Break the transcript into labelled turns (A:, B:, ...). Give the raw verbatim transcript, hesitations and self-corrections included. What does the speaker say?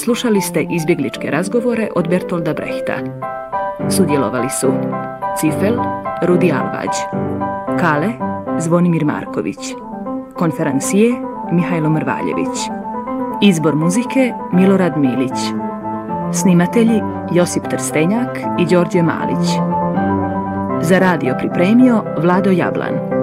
A: Slušali ste izbjegličke razgovore od Bertolda Brechta. Sudjelovali su Cifel, Rudi Alvađ, Kale, Zvonimir Marković, konferansije Mihajlo Mrvaljević, izbor muzike Milorad Milić, snimatelji Josip Trstenjak i Đorđe Malić. Za radio pripremio Vlado Jablan.